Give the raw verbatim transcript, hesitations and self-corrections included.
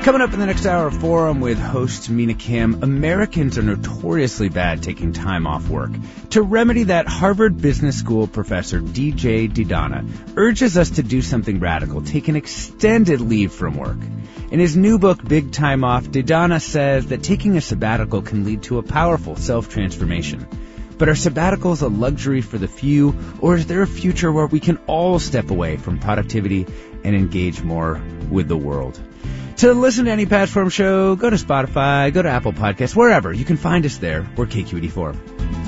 Coming up in the next hour of Forum with host Mina Kim, Americans are notoriously bad taking time off work. To remedy that, Harvard Business School professor D J Didana urges us to do something radical, take an extended leave from work. In his new book, Big Time Off, Didana says that taking a sabbatical can lead to a powerful self-transformation. But are sabbaticals a luxury for the few, or is there a future where we can all step away from productivity and engage more with the world? To listen to any past Forum show, go to Spotify, go to Apple Podcasts, wherever. You can find us there. We're K Q E D Forum.